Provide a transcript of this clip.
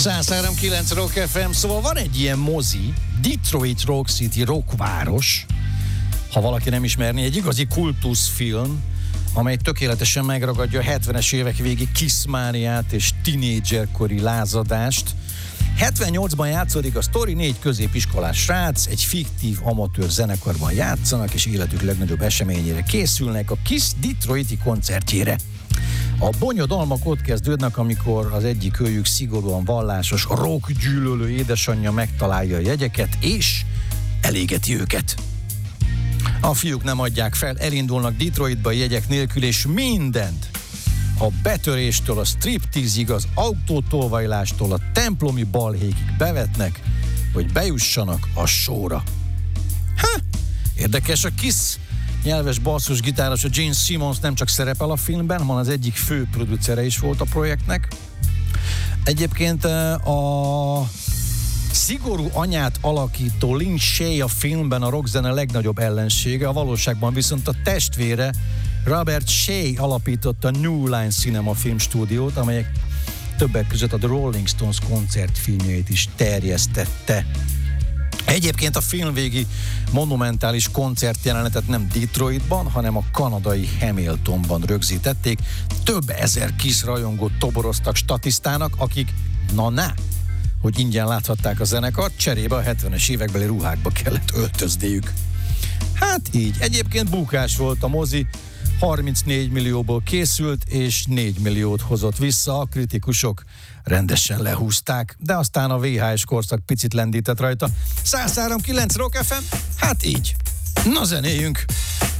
103.9 Rock FM, szóval van egy ilyen mozi, Detroit Rock City, rockváros, ha valaki nem ismerné, egy igazi kultuszfilm, amely tökéletesen megragadja a 70-es évek végi kiszmániát és tinédzserkori lázadást. 78-ban játszódik a sztori, 4 középiskolás srác egy fiktív amatőr zenekarban játszanak, és életük legnagyobb eseményére készülnek, a Kiss Detroiti koncertjére. A bonyodalmak ott kezdődnek, amikor az egyik őjük szigorúan vallásos, rockgyűlölő édesanyja megtalálja a jegyeket, és elégeti őket. A fiúk nem adják fel, elindulnak Detroitba jegyek nélkül, és mindent, a betöréstől a striptease-ig, az autótolvajlástól a templomi balhékig bevetnek, hogy bejussanak a showra. Érdekes, a Kiss nyelves basszusgitáros, a Gene Simmons nem csak szerepel a filmben, hanem az egyik fő producere is volt a projektnek. Egyébként a szigorú anyát alakító Lin Shay a filmben a rockzene legnagyobb ellensége, a valóságban viszont a testvére Robert Shay alapította a New Line Cinema filmstúdiót, amelyek többek között a The Rolling Stones koncertfilmjeit is terjesztette. Egyébként a filmvégi monumentális koncertjelenetet nem Detroitban, hanem a kanadai Hamiltonban rögzítették. Több ezer Kiss rajongót toboroztak statisztának, akik, hogy ingyen láthatták a zenekart, cserébe a 70-es évekbeli ruhákba kellett öltözniük. Hát így. Egyébként bukás volt a mozi, 34 millióból készült, és 4 milliót hozott vissza, a kritikusok rendesen lehúzták, de aztán a VHS korszak picit lendített rajta. 103.9 Rock FM, hát így. Na zenéljünk!